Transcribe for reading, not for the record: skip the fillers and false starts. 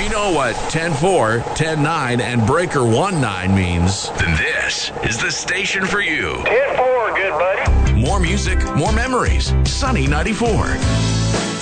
we know what 10-4, 10-9, and breaker 1-9 means, then this is the station for you. 10-4, good buddy. More music, more memories. Sunny 94.